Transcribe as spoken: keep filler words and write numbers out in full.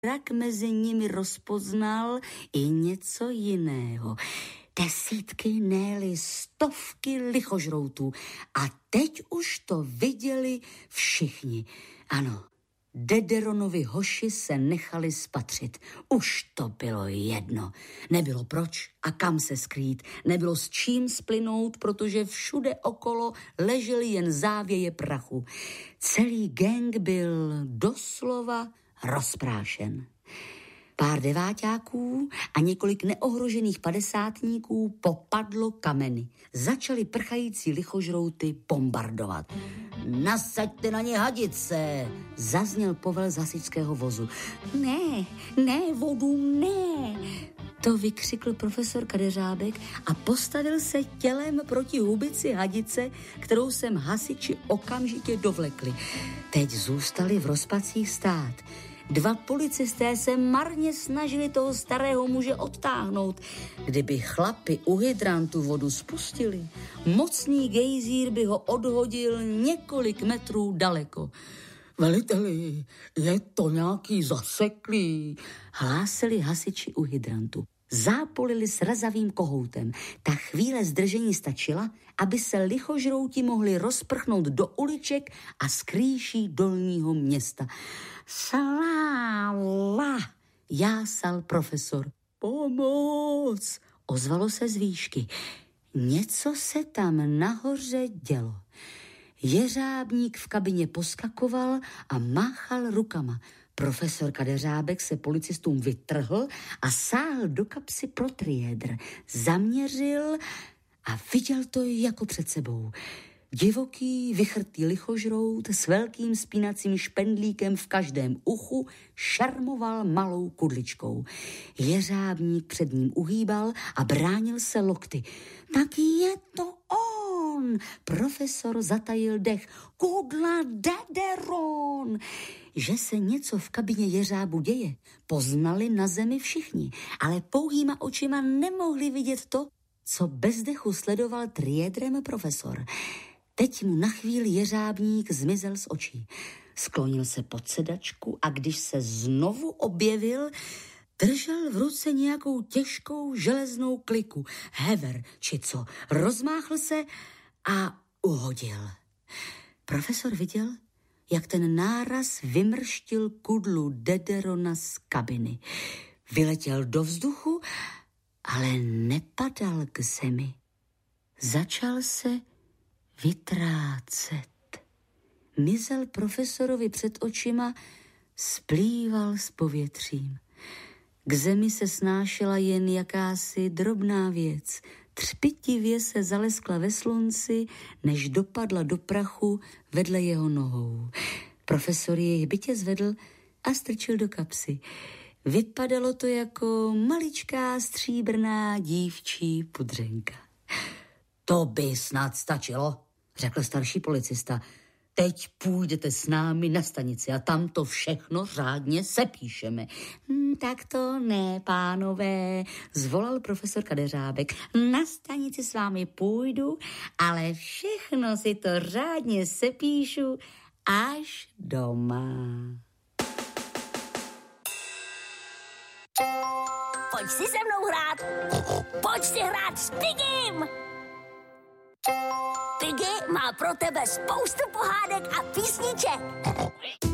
Rak mezi nimi rozpoznal i něco jiného. Desítky, ne-li stovky lichožroutů. A teď už to viděli všichni. Ano, Dederonovi hoši se nechali spatřit. Už to bylo jedno. Nebylo proč a kam se skrýt. Nebylo s čím splynout, protože všude okolo ležely jen závěje prachu. Celý gang byl doslova rozprášen. Pár deváťáků a několik neohrožených padesátníků popadlo kameny. Začali prchající lichožrouty bombardovat. Nasaďte na ně hadice, zazněl povel z hasičského vozu. Ne, ne, vodu ne, to vykřikl profesor Kadeřábek a postavil se tělem proti hubici hadice, kterou sem hasiči okamžitě dovlekli. Teď zůstali v rozpacích stát. Dva policisté se marně snažili toho starého muže odtáhnout. Kdyby chlapi u hydrantu vodu spustili, mocný gejzír by ho odhodil několik metrů daleko. Veliteli, je to nějaký zaseklý, hlásili hasiči u hydrantu. Zápolili srazavým kohoutem. Ta chvíle zdržení stačila, aby se lichožrouti mohli rozprchnout do uliček a skrýší dolního města. Sláva, jásal profesor. Pomoc, ozvalo se z výšky. Něco se tam nahoře dělo. Jeřábník v kabině poskakoval a máchal rukama. Profesor Kadeřábek se policistům vytrhl a sáhl do kapsy pro triédr. Zaměřil a viděl to jako před sebou. Divoký, vychrtý lichožrout s velkým spínacím špendlíkem v každém uchu šarmoval malou kudličkou. Jeřábník před ním uhýbal a bránil se lokty. Tak je to on! Profesor zatajil dech. Kudla Dederon! Že se něco v kabině jeřábu děje, poznali na zemi všichni, ale pouhýma očima nemohli vidět to, co bez dechu sledoval triédrem profesor. Teď mu na chvíli jeřábník zmizel z očí. Sklonil se pod sedačku a když se znovu objevil, držel v ruce nějakou těžkou železnou kliku, hever či co. Rozmáchl se a uhodil. Profesor viděl, jak ten náraz vymrštil kudlu Dederona z kabiny. Vyletěl do vzduchu, ale nepadal k zemi. Začal se vytrácet. Mizel profesorovi před očima, splýval s povětřím. K zemi se snášela jen jakási drobná věc. Třpitivě se zaleskla ve slunci, než dopadla do prachu vedle jeho nohou. Profesor jej hbitě zvedl a strčil do kapsy. Vypadalo to jako maličká stříbrná dívčí pudřenka. To by snad stačilo, řekl starší policista. Teď půjdete s námi na stanici a tam to všechno řádně sepíšeme. Hm, tak to ne, pánové, zvolal profesor Kadeřábek. Na stanici s vámi půjdu, ale všechno si to řádně sepíšu až doma. Pojď si se mnou hrát. Pojď si hrát s Pigim. Piggy má pro tebe spoustu pohádek a písniček.